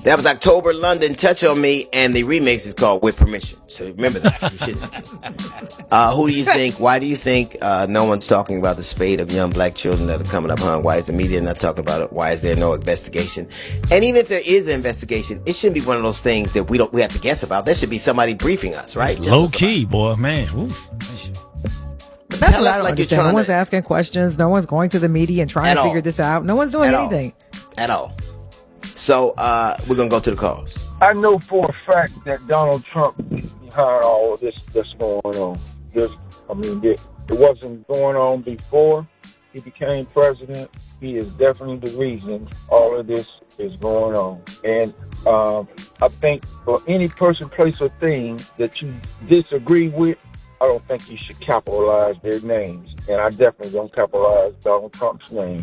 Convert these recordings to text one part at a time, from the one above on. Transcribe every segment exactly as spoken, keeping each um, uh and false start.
That was October London, Touch on Me, and the remix is called With Permission. So remember that. You should. Uh, who do you think, why do you think uh, no one's talking about the spate of young black children that are coming up hung? Why is the media not talking about it? Why is there no investigation? And even if there is an investigation, it shouldn't be one of those things that we don't we have to guess about. There should be somebody briefing us, right? Low key, boy, man. Ooh. But that's Tell what us I don't like understand. you're No trying one's to- asking questions. No one's going to the media and trying At to all. figure this out. No one's doing At all. anything. At all. So uh, we're going to go to the calls. I know for a fact that Donald Trump is behind all of this that's going on. There's, I mean, it, it wasn't going on before he became president. He is definitely the reason all of this is going on. And um, I think for any person, place, or thing that you disagree with, I don't think you should capitalize their names. And I definitely don't capitalize Donald Trump's name.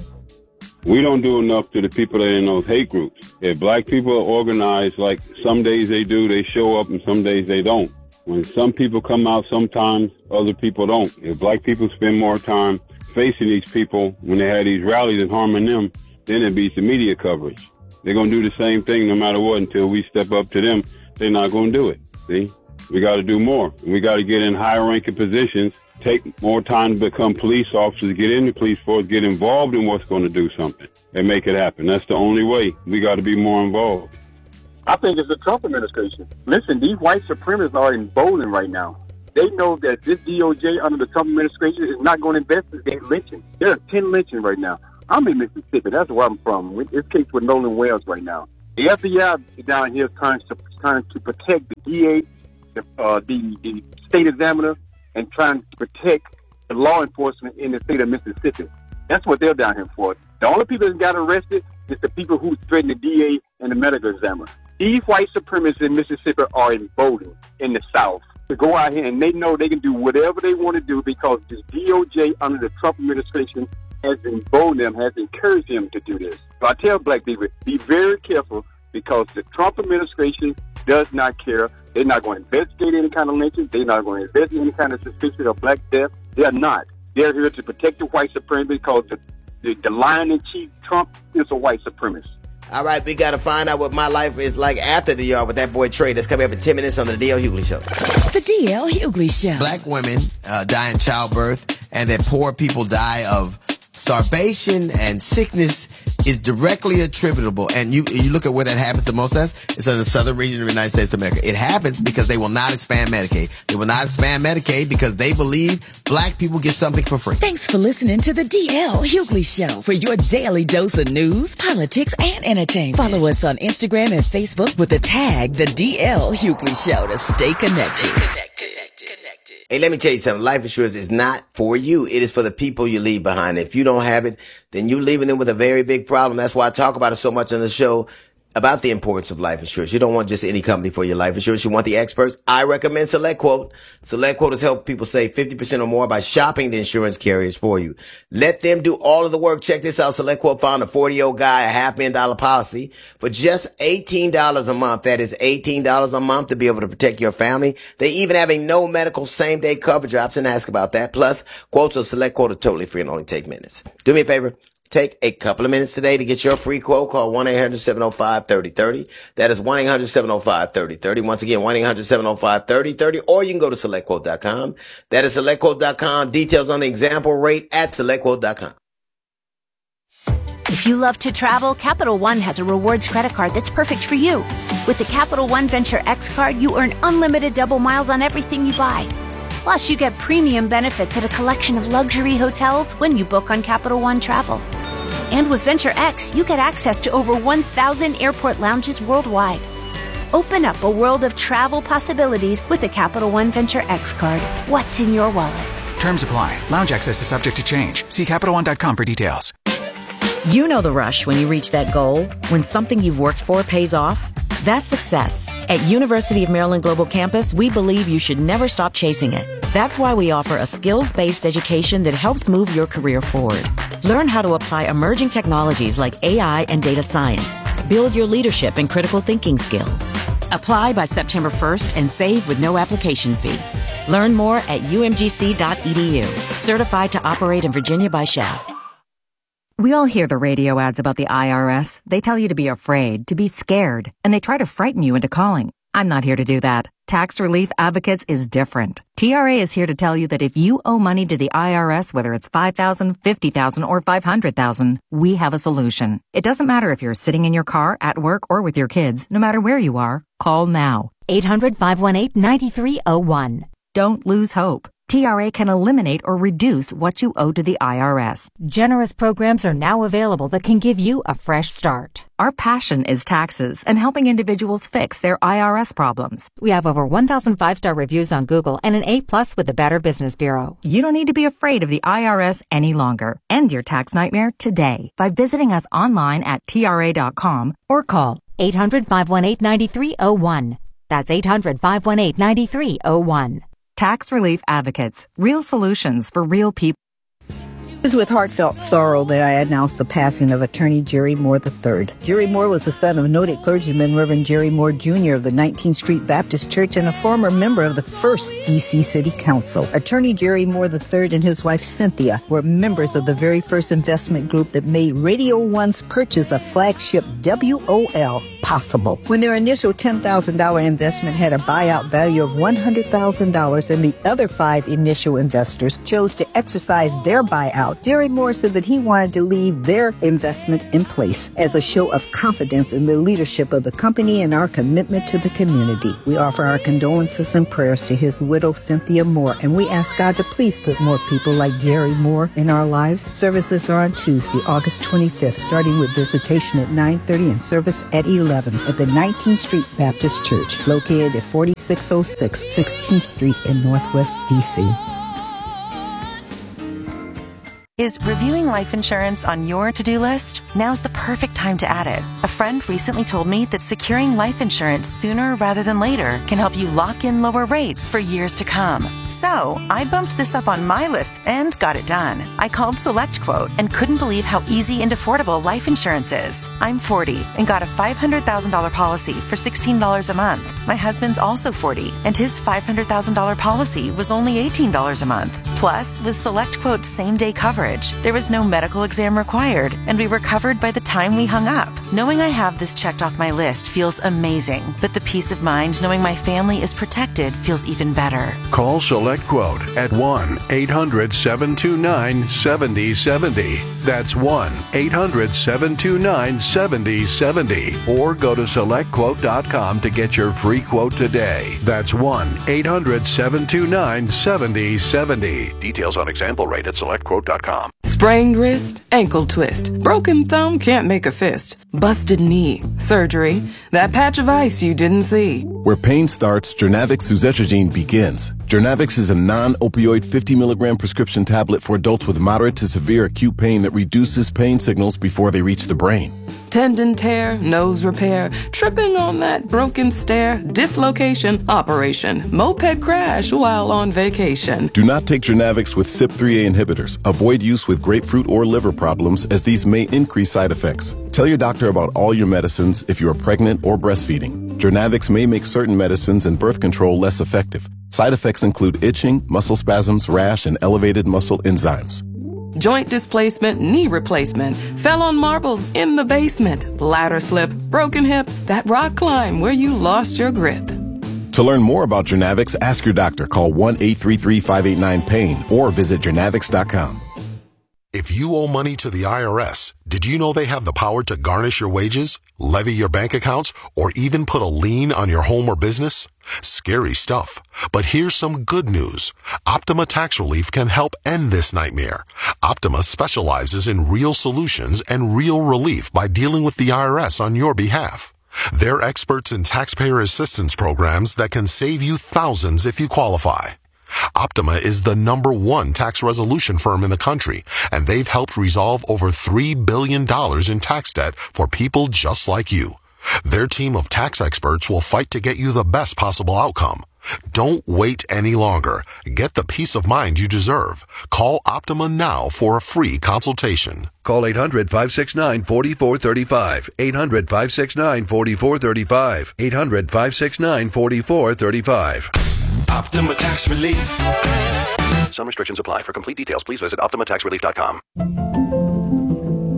We don't do enough to the people that are in those hate groups. If black people are organized, like some days they do, they show up, and some days they don't. When some people come out, sometimes other people don't. If black people spend more time facing these people when they have these rallies and harming them, then it beats the media coverage. They're going to do the same thing no matter what until we step up to them. They're not going to do it. See? We got to do more. We got to get in higher ranking positions, take more time to become police officers, get in the police force, get involved in what's going to do something and make it happen. That's the only way. We got to be more involved. I think it's the Trump administration. Listen, these white supremacists are emboldened right now. They know that this D O J under the Trump administration is not going to investigate lynching. There are ten lynchings right now. I'm in Mississippi. That's where I'm from. It's case with Nolan Wells right now. The F B I down here is trying to, trying to protect the D A, the, uh, the, the state examiner, and trying to protect the law enforcement in the state of Mississippi. That's what they're down here for. The only people that got arrested is the people who threatened the D A and the medical examiner. These white supremacists in Mississippi are emboldened in the South to go out here, and they know they can do whatever they want to do because this D O J under the Trump administration has emboldened them, has encouraged them to do this. So I tell black people, be very careful because the Trump administration does not care. They're not going to investigate any kind of lynching. They're not going to investigate any kind of suspicion of black death. They're not. They're here to protect the white supremacists because the, the, the lion-in-chief Trump is a white supremacist. All right, we got to find out what my life is like after the yard with that boy Trey. That's coming up in ten minutes on the D L. Hughley Show. The D L. Hughley Show. Black women uh, die in childbirth, and that poor people die of starvation and sickness is directly attributable. And you you look at where that happens the most as, it's in the southern region of the United States of America. It happens because they will not expand Medicaid. They will not expand Medicaid because they believe black people get something for free. Thanks for listening to the D L. Hughley Show for your daily dose of news, politics, and entertainment. Follow us on Instagram and Facebook with the tag The D L. Hughley Show to stay connected. Stay connected. Hey, let me tell you something. Life insurance is not for you. It is for the people you leave behind. If you don't have it, then you're leaving them with a very big problem. That's why I talk about it so much on the show about the importance of life insurance. You don't want just any company for your life insurance. You want the experts. I recommend SelectQuote. SelectQuote has helped people save fifty percent or more by shopping the insurance carriers for you. Let them do all of the work. Check this out. SelectQuote found a forty-year-old guy a half million dollar policy for just eighteen dollars a month. That is eighteen dollars a month to be able to protect your family. They even have a no medical same day coverage option. Ask about that. Plus, quotes on SelectQuote are totally free and only take minutes. Do me a favor. Take a couple of minutes today to get your free quote. Call one eight hundred seven oh five three oh three oh. That is one eight hundred seven oh five three oh three oh. Once again, one eight hundred seven oh five three oh three oh. Or you can go to select quote dot com. That is select quote dot com. Details on the example rate at select quote dot com. If you love to travel, Capital One has a rewards credit card that's perfect for you. With the Capital One Venture X card, you earn unlimited double miles on everything you buy. Plus, you get premium benefits at a collection of luxury hotels when you book on Capital One Travel. And with Venture X, you get access to over one thousand airport lounges worldwide. Open up a world of travel possibilities with the Capital One Venture X card. What's in your wallet? Terms apply. Lounge access is subject to change. See Capital One dot com for details. You know the rush when you reach that goal, when something you've worked for pays off. That's success. At University of Maryland Global Campus, we believe you should never stop chasing it. That's why we offer a skills-based education that helps move your career forward. Learn how to apply emerging technologies like A I and data science. Build your leadership and critical thinking skills. Apply by September first and save with no application fee. Learn more at U M G C dot E D U. Certified to operate in Virginia by S H A F. We all hear the radio ads about the I R S. They tell you to be afraid, to be scared, and they try to frighten you into calling. I'm not here to do that. Tax Relief Advocates is different. T R A is here to tell you that if you owe money to the I R S, whether it's five thousand dollars, fifty thousand dollars, or five hundred thousand dollars, we have a solution. It doesn't matter if you're sitting in your car, at work, or with your kids. No matter where you are, call now. eight hundred, five one eight, nine three zero one. Don't lose hope. T R A can eliminate or reduce what you owe to the I R S. Generous programs are now available that can give you a fresh start. Our passion is taxes and helping individuals fix their I R S problems. We have over one thousand five-star reviews on Google and an A plus with the Better Business Bureau. You don't need to be afraid of the I R S any longer. End your tax nightmare today by visiting us online at T R A dot com or call eight hundred, five one eight, nine three zero one. That's eight hundred, five one eight, nine three zero one. Tax Relief Advocates. Real solutions for real people. It was with heartfelt sorrow that I announced the passing of attorney Jerry Moore the third. Jerry Moore was the son of noted clergyman Reverend Jerry Moore Junior of the nineteenth Street Baptist Church and a former member of the first D C City Council. Attorney Jerry Moore the third and his wife Cynthia were members of the very first investment group that made Radio One's purchase of flagship W O L possible. When their initial ten thousand dollars investment had a buyout value of one hundred thousand dollars and the other five initial investors chose to exercise their buyout, Jerry Moore said that he wanted to leave their investment in place as a show of confidence in the leadership of the company and our commitment to the community. We offer our condolences and prayers to his widow, Cynthia Moore, and we ask God to please put more people like Jerry Moore in our lives. Services are on Tuesday, August twenty-fifth, starting with visitation at nine thirty and service at eleven at the nineteenth Street Baptist Church, located at forty-six oh six sixteenth Street in Northwest D C. Is reviewing life insurance on your to-do list? Now's the perfect time to add it. A friend recently told me that securing life insurance sooner rather than later can help you lock in lower rates for years to come. So, I bumped this up on my list and got it done. I called SelectQuote and couldn't believe how easy and affordable life insurance is. I'm forty and got a five hundred thousand dollars policy for sixteen dollars a month. My husband's also forty and his five hundred thousand dollars policy was only eighteen dollars a month. Plus, with SelectQuote's same-day coverage, there was no medical exam required, and we were covered by the time we hung up. Knowing I have this checked off my list feels amazing, but the peace of mind knowing my family is protected feels even better. Call SelectQuote at one eight hundred, seven two nine, seven oh seven oh. That's one eight hundred, seven two nine, seven oh seven oh. Or go to select quote dot com to get your free quote today. That's one eight hundred, seven two nine, seven oh seven oh. Details on example rate at select quote dot com. Sprained wrist, ankle twist, broken thumb can't make a fist, busted knee, surgery, that patch of ice you didn't see. Where pain starts, Jernavix suzetrigine begins. Jernavix is a non-opioid fifty milligram prescription tablet for adults with moderate to severe acute pain that reduces pain signals before they reach the brain. Tendon tear, nose repair, tripping on that broken stair, dislocation, operation, moped crash while on vacation. Do not take Jernavix with C Y P three A inhibitors. Avoid use with grapefruit or liver problems, as these may increase side effects. Tell your doctor about all your medicines if you are pregnant or breastfeeding. Jernavix may make certain medicines and birth control less effective. Side effects include itching, muscle spasms, rash, and elevated muscle enzymes. Joint displacement, knee replacement, fell on marbles in the basement, ladder slip, broken hip, that rock climb where you lost your grip. To learn more about Jernavix, ask your doctor. Call one eight three three, five eight nine, pain or visit jernavix dot com. If you owe money to the I R S, did you know they have the power to garnish your wages, levy your bank accounts, or even put a lien on your home or business? Scary stuff. But here's some good news. Optima Tax Relief can help end this nightmare. Optima specializes in real solutions and real relief by dealing with the I R S on your behalf. They're experts in taxpayer assistance programs that can save you thousands if you qualify. Optima is the number one tax resolution firm in the country, and they've helped resolve over three billion dollars in tax debt for people just like you. Their team of tax experts will fight to get you the best possible outcome. Don't wait any longer. Get the peace of mind you deserve. Call Optima now for a free consultation. Call eight hundred, five six nine, four four three five. eight hundred, five six nine, four four three five. eight hundred, five six nine, four four three five. Optima Tax Relief. Some restrictions apply. For complete details, please visit optima tax relief dot com.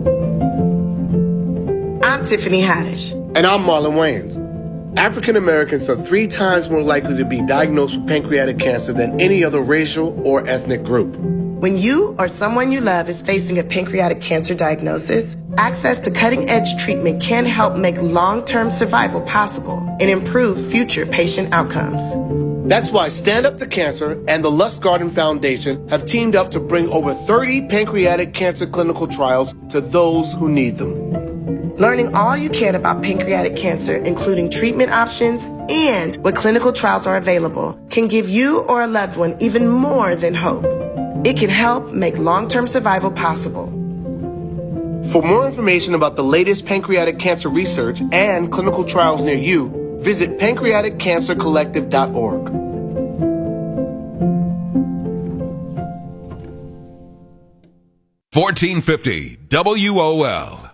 Tiffany Haddish. And I'm Marlon Wayans. African Americans are three times more likely to be diagnosed with pancreatic cancer than any other racial or ethnic group. When you or someone you love is facing a pancreatic cancer diagnosis, access to cutting-edge treatment can help make long-term survival possible and improve future patient outcomes. That's why Stand Up to Cancer and the Lustgarten Foundation have teamed up to bring over thirty pancreatic cancer clinical trials to those who need them. Learning all you can about pancreatic cancer, including treatment options and what clinical trials are available, can give you or a loved one even more than hope. It can help make long-term survival possible. For more information about the latest pancreatic cancer research and clinical trials near you, visit pancreatic cancer collective dot org. fourteen fifty W O L.